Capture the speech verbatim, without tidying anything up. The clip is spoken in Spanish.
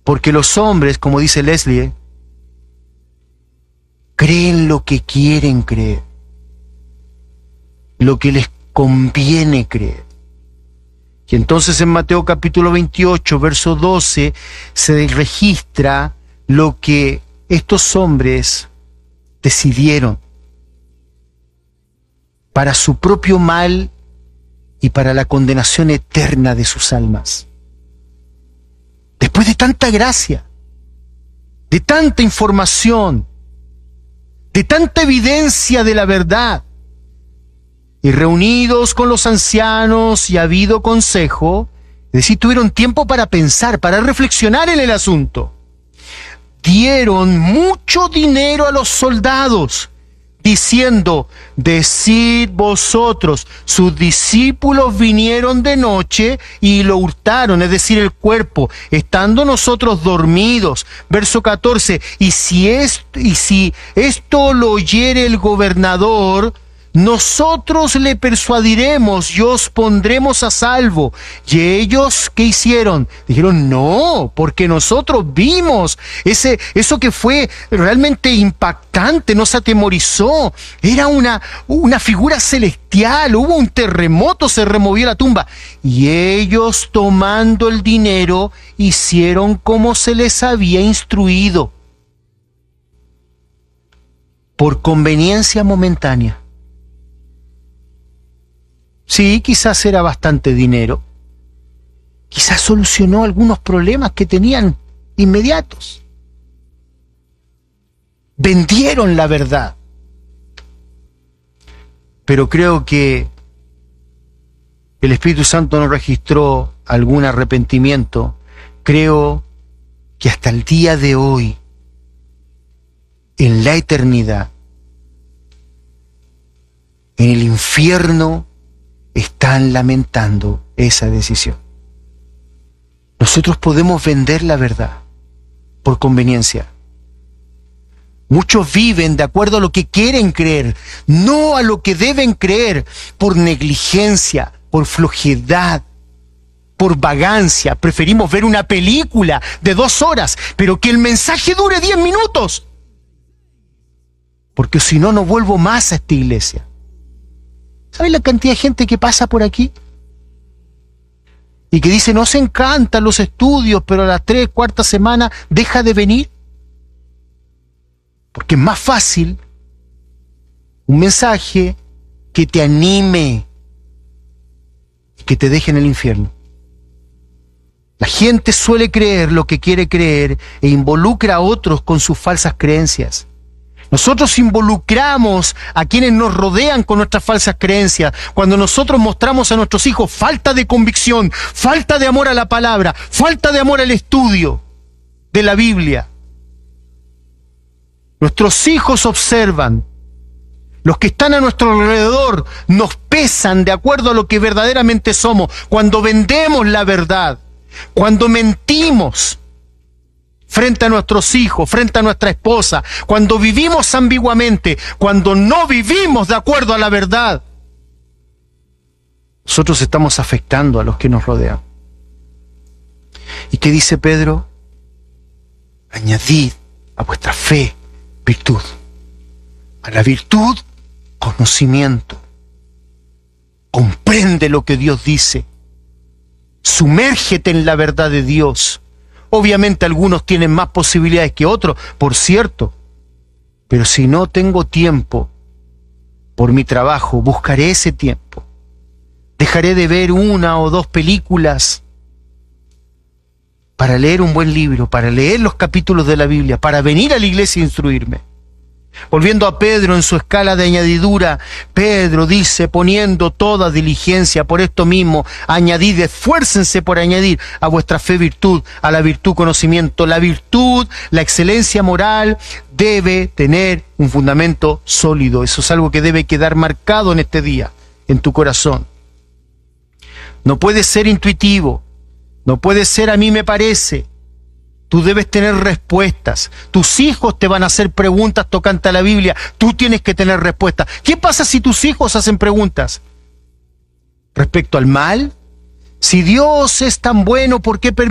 Porque los hombres, como dice Leslie, creen lo que quieren creer, lo que les conviene creer. Y entonces en Mateo capítulo veintiocho, verso doce, se registra lo que estos hombres decidieron para su propio mal y para la condenación eterna de sus almas. Después de tanta gracia, de tanta información, de tanta evidencia de la verdad, y reunidos con los ancianos y habido consejo, es decir, tuvieron tiempo para pensar, para reflexionar en el asunto, dieron mucho dinero a los soldados, diciendo: decid vosotros, sus discípulos vinieron de noche y lo hurtaron, es decir, el cuerpo, estando nosotros dormidos. Verso catorce, y si, es, y si esto lo oyere el gobernador, nosotros le persuadiremos y os pondremos a salvo. Y ellos, ¿qué hicieron? Dijeron: no, porque nosotros vimos ese, eso que fue realmente impactante, nos atemorizó. Era una, una figura celestial, hubo un terremoto, se removió la tumba. Y ellos, tomando el dinero, hicieron como se les había instruido, por conveniencia momentánea. Sí, quizás era bastante dinero. Quizás solucionó algunos problemas que tenían inmediatos. Vendieron la verdad. Pero creo que el Espíritu Santo no registró algún arrepentimiento. Creo que hasta el día de hoy, en la eternidad, en el infierno, están lamentando esa decisión. Nosotros podemos vender la verdad por conveniencia. Muchos viven de acuerdo a lo que quieren creer, no a lo que deben creer, por negligencia, por flojedad, por vagancia. Preferimos ver una película de dos horas, pero que el mensaje dure diez minutos. Porque si no, no vuelvo más a esta iglesia. ¿Sabes la cantidad de gente que pasa por aquí? Y que dice: nos encantan los estudios, pero a las tres, cuarta semana deja de venir. Porque es más fácil un mensaje que te anime y que te deje en el infierno. La gente suele creer lo que quiere creer e involucra a otros con sus falsas creencias. Nosotros involucramos a quienes nos rodean con nuestras falsas creencias. Cuando nosotros mostramos a nuestros hijos falta de convicción, falta de amor a la palabra, falta de amor al estudio de la Biblia. Nuestros hijos observan. Los que están a nuestro alrededor nos pesan de acuerdo a lo que verdaderamente somos. Cuando vendemos la verdad, cuando mentimos frente a nuestros hijos, frente a nuestra esposa, cuando vivimos ambiguamente, cuando no vivimos de acuerdo a la verdad, nosotros estamos afectando a los que nos rodean. ¿Y qué dice Pedro? Añadid a vuestra fe virtud, a la virtud conocimiento. Comprende lo que Dios dice, sumérgete en la verdad de Dios. Obviamente algunos tienen más posibilidades que otros, por cierto, pero si no tengo tiempo por mi trabajo, buscaré ese tiempo. Dejaré de ver una o dos películas para leer un buen libro, para leer los capítulos de la Biblia, para venir a la iglesia a instruirme. Volviendo a Pedro en su escala de añadidura, Pedro dice: poniendo toda diligencia por esto mismo, añadid, esfuércense por añadir a vuestra fe virtud, a la virtud conocimiento. La virtud, la excelencia moral, debe tener un fundamento sólido. Eso es algo que debe quedar marcado en este día, en tu corazón. No puede ser intuitivo, no puede ser a mí me parece. Tú debes tener respuestas. Tus hijos te van a hacer preguntas tocante a la Biblia. Tú tienes que tener respuestas. ¿Qué pasa si tus hijos hacen preguntas respecto al mal? Si Dios es tan bueno, ¿por qué permite